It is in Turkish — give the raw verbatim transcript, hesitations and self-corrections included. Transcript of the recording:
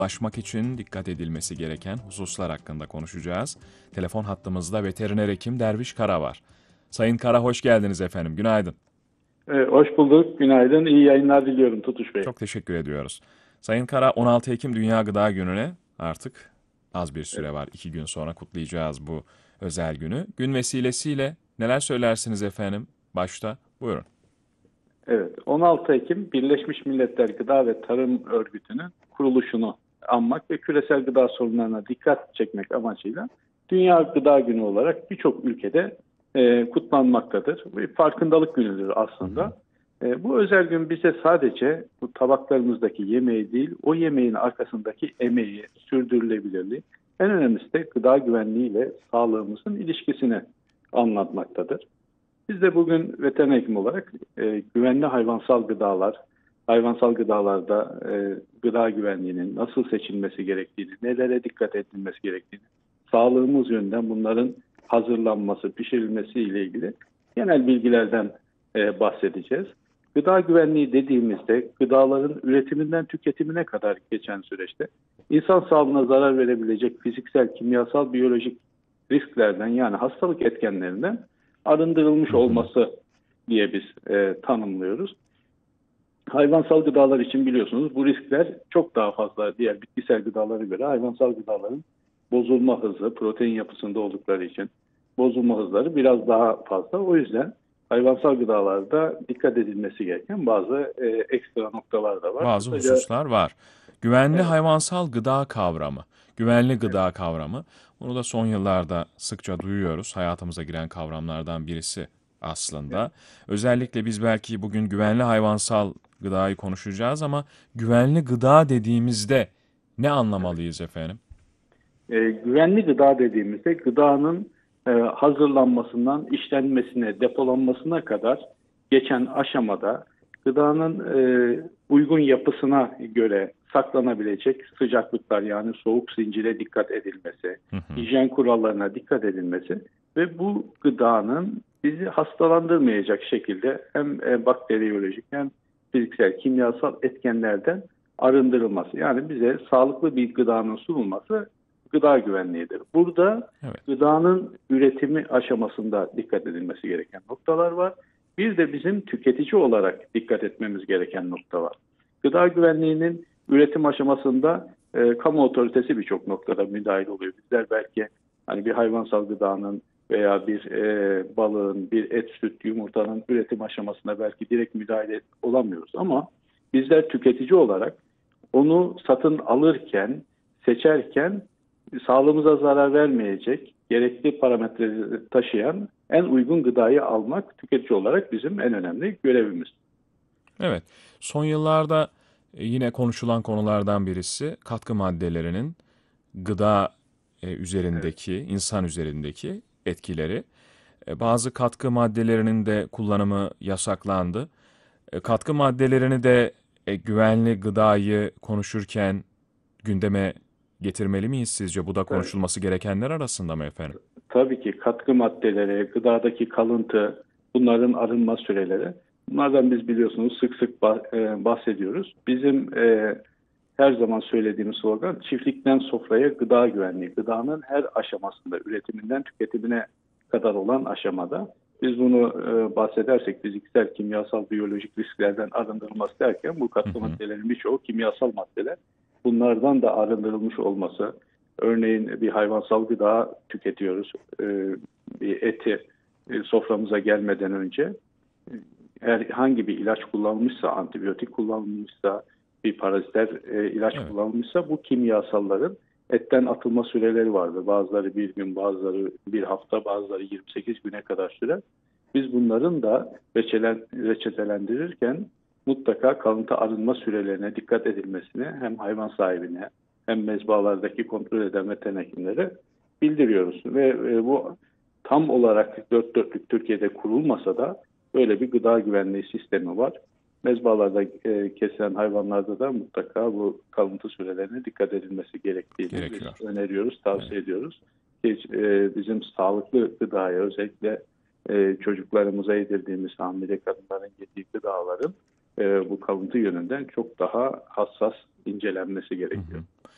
Ulaşmak için dikkat edilmesi gereken hususlar hakkında konuşacağız. Telefon hattımızda veteriner hekim Derviş Kara var. Sayın Kara hoş geldiniz efendim. Günaydın. Ee, hoş bulduk. Günaydın. İyi yayınlar diliyorum Tutuş Bey. Çok teşekkür ediyoruz. Sayın Kara on altı Ekim Dünya Gıda Günü'ne artık az bir süre Evet. var. İki gün sonra kutlayacağız bu özel günü. Gün vesilesiyle neler söylersiniz efendim? Başta buyurun. Evet. on altı Ekim Birleşmiş Milletler Gıda ve Tarım Örgütü'nün kuruluşunu anmak ve küresel gıda sorunlarına dikkat çekmek amacıyla Dünya Gıda Günü olarak birçok ülkede e, kutlanmaktadır. Bir farkındalık günüdür Hı hı. aslında. E, bu özel gün bize sadece bu tabaklarımızdaki yemeği değil, o yemeğin arkasındaki emeği, sürdürülebilirliği, en önemlisi de gıda güvenliği ile sağlığımızın ilişkisini anlatmaktadır. Biz de bugün veteriner hekim olarak e, güvenli hayvansal gıdalar, hayvansal gıdalarda e, gıda güvenliğinin nasıl seçilmesi gerektiğini, nelere dikkat edilmesi gerektiğini, sağlığımız yönünden bunların hazırlanması, pişirilmesi ile ilgili genel bilgilerden e, bahsedeceğiz. Gıda güvenliği dediğimizde gıdaların üretiminden tüketimine kadar geçen süreçte insan sağlığına zarar verebilecek fiziksel, kimyasal, biyolojik risklerden yani hastalık etkenlerinden arındırılmış Hı hı. olması diye biz e, tanımlıyoruz. Hayvansal gıdalar için biliyorsunuz bu riskler çok daha fazla diğer bitkisel gıdalara göre hayvansal gıdaların bozulma hızı, protein yapısında oldukları için bozulma hızları biraz daha fazla. O yüzden hayvansal gıdalarda dikkat edilmesi gereken bazı e, ekstra noktalar da var. Bazı Kısaca hususlar var. Güvenli evet, hayvansal gıda kavramı, güvenli gıda kavramı, bunu da son yıllarda sıkça duyuyoruz. Hayatımıza giren kavramlardan birisi evet. aslında. Özellikle biz belki bugün güvenli hayvansal gıdayı konuşacağız ama güvenli gıda dediğimizde ne anlamalıyız efendim? E, güvenli gıda dediğimizde gıdanın e, hazırlanmasından işlenmesine, depolanmasına kadar geçen aşamada gıdanın e, uygun yapısına göre saklanabilecek sıcaklıklar yani soğuk zincire dikkat edilmesi, Hı hı. hijyen kurallarına dikkat edilmesi ve bu gıdanın bizi hastalandırmayacak şekilde hem e, bakteriyolojik hem fiziksel, kimyasal etkenlerden arındırılması. Yani bize sağlıklı bir gıdanın sunulması gıda güvenliğidir. Burada Evet. gıdanın üretimi aşamasında dikkat edilmesi gereken noktalar var. Bir de bizim tüketici olarak dikkat etmemiz gereken nokta var. Gıda güvenliğinin üretim aşamasında e, kamu otoritesi birçok noktada müdahil oluyor. Bizler belki hani bir hayvansal gıdanın veya bir e, balığın, bir et, süt, yumurtanın üretim aşamasında belki direkt müdahale olamıyoruz. Ama bizler tüketici olarak onu satın alırken, seçerken sağlığımıza zarar vermeyecek, gerekli parametreleri taşıyan en uygun gıdayı almak tüketici olarak bizim en önemli görevimiz. Evet. Son yıllarda e, yine konuşulan konulardan birisi katkı maddelerinin gıda e, Evet. üzerindeki, insan üzerindeki etkileri. E, Bazı katkı maddelerinin de kullanımı yasaklandı. E, Katkı maddelerini de e, güvenli gıdayı konuşurken gündeme getirmeli miyiz sizce? Bu da Evet. konuşulması gerekenler arasında mı efendim? Tabii ki katkı maddeleri, gıdadaki kalıntı, bunların arınma süreleri. Bunlardan biz biliyorsunuz sık sık bah- e, bahsediyoruz. Bizim e, her zaman söylediğimiz slogan çiftlikten sofraya gıda güvenliği. Gıdanın her aşamasında, üretiminden tüketimine kadar olan aşamada. Biz bunu e, bahsedersek fiziksel, kimyasal, biyolojik risklerden arındırılması derken bu Hı katkı hı. maddelerin birçoğu kimyasal maddeler. Bunlardan da arındırılmış olması, örneğin bir hayvansal gıda tüketiyoruz, e, bir eti e, soframıza gelmeden önce herhangi bir ilaç kullanılmışsa, antibiyotik kullanılmışsa, bir paraziter e, ilaç Evet. kullanılmışsa bu kimyasalların etten atılma süreleri vardır. Bazıları bir gün, bazıları bir hafta, bazıları yirmi sekiz güne kadar sürer. Biz bunların da reçelen, reçetelendirirken mutlaka kalıntı arınma sürelerine dikkat edilmesini hem hayvan sahibine hem mezbalardaki kontrol eden veteriner hekimlere bildiriyoruz. Ve e, bu tam olarak dört dörtlük Türkiye'de kurulmasa da böyle bir gıda güvenliği sistemi var. Mezbalarda e, kesilen hayvanlarda da mutlaka bu kalıntı sürelerine dikkat edilmesi gerektiğini biz Gerekiyor. öneriyoruz, Evet. tavsiye ediyoruz. Ki, e, bizim sağlıklı gıdaya özellikle e, çocuklarımıza yedirdiğimiz hamile kadınların yediği gıdaların e, bu kalıntı yönünden çok daha hassas incelenmesi Hı gerekiyor. hı.